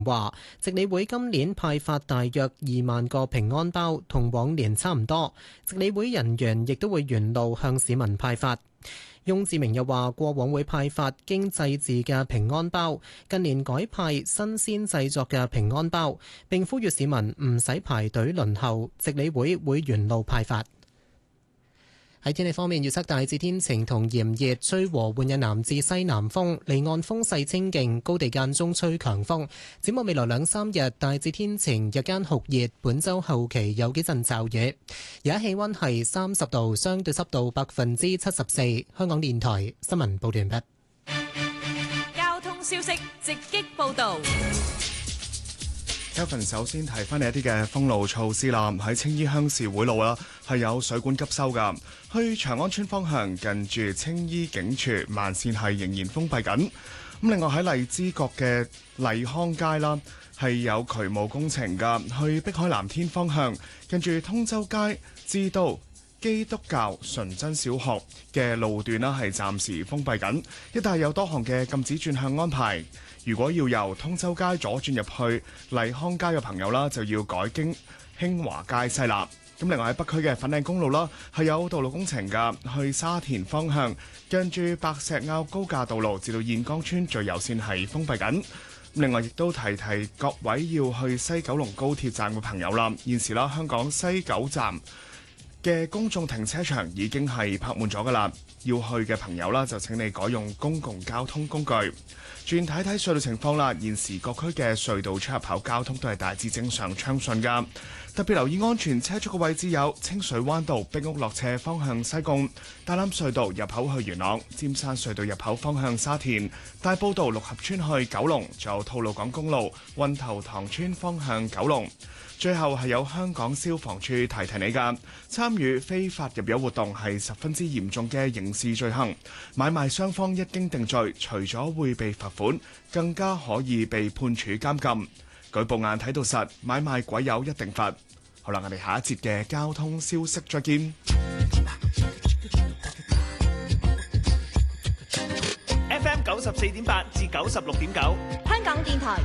話，值理會今年派發大約2萬個平安包，同往年差唔多。值理會人員亦都會沿路向市民派發。翁志明又話，過往會派發經製製嘅平安包，近年改派新鮮製作嘅平安包，並呼籲市民唔使排隊輪候，值理會沿路派發。喺天氣方面，預測大致天晴同炎熱，吹和緩嘅南至西南風，離岸風勢清勁，高地間中吹強風。展望未來2-3日，大致天晴，日間酷熱，本週後期有幾陣驟雨。而家氣溫係30度，相對濕度74%。香港電台新聞報道完畢。 交通消息直擊報道。 Kevin 首先提翻你一啲嘅封路措施啦，喺青衣鄉事會路啦，係有水管急修噶，去長安村方向近住青衣警署慢線係仍然封閉緊。咁另外喺荔枝角嘅麗康街啦，係有渠務工程噶，去碧海藍天方向近住通州街至到基督教純真小學嘅路段啦，係暫時封閉緊，一帶有多項嘅禁止轉向安排。如果要由通州街左轉入去麗康街嘅朋友啦，就要改經興華街西啦。咁另外喺北區嘅粉嶺公路啦，係有道路工程㗎，去沙田方向近住白石坳高架道路至到燕江村最右線係封閉緊。另外亦都提各位要去西九龍高鐵站嘅朋友啦，現時啦香港西九站嘅公眾停車場已經係泊滿咗㗎啦，要去嘅朋友啦就請你改用公共交通工具。轉睇睇隧道情況啦，現時各區嘅隧道出入口交通都係大致正常暢順㗎。特別留意安全車速嘅位置有清水灣道壁屋落斜方向西貢、大欖隧道入口去元朗、尖山隧道入口方向沙田、大埔道六合村去九龍，仲有吐露港公路運頭塘村方向九龍。最後係有香港消防處提提你㗎，參與非法入油活動係十分之嚴重嘅刑事罪行，買賣雙方一經定罪，除咗會被罰款，更加可以被判處監禁。舉報眼睇到實，買賣鬼友一定罰。好啦，我哋下一節嘅交通消息再見。 FM 94.8至96.9， 香港電台